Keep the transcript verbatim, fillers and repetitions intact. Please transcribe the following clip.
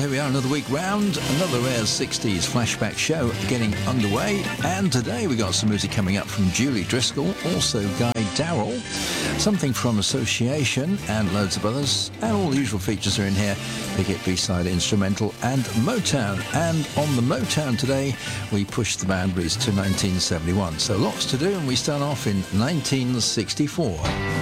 here we are, another week round, another rare sixties flashback show getting underway, and today we got some music coming up from Julie Driscoll, also Guy Darrell, something from Association, and loads of others, and all the usual features are in here: Big Hit, B-side, instrumental, and Motown. And on the Motown today, we push the boundaries to nineteen seventy-one, so lots to do, and we start off in nineteen sixty-four.